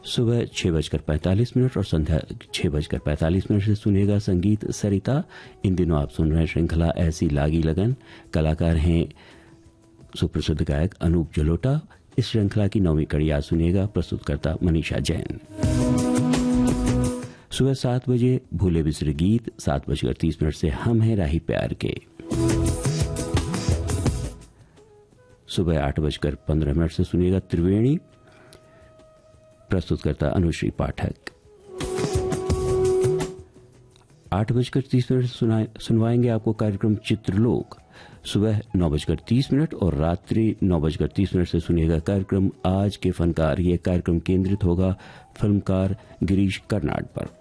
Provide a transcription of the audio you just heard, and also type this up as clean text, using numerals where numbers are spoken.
सुबह 6:45 और संध्या 6:45 से सुनिएगा संगीत सरिता। इन दिनों आप सुन रहे हैं श्रृंखला ऐसी लागी लगन। कलाकार हैं सुप्रसिद्ध गायक अनूप जलोटा। इस श्रृंखला की 9वीं कड़ी आज सुनिएगा, प्रस्तुतकर्ता मनीषा जैन। सुबह 7 बजे भूले बिसरे गीत, 7:30 से हम हैं राही प्यार के। सुबह 8:15 से सुनिएगा त्रिवेणी, प्रस्तुतकर्ता अनुश्री पाठक। 8:30 से सुनवाएंगे आपको कार्यक्रम चित्रलोक। सुबह 9:30 और रात्रि 9:30 से सुनिएगा कार्यक्रम आज के फनकार। यह कार्यक्रम केंद्रित होगा फिल्मकार गिरीश कर्नाड पर।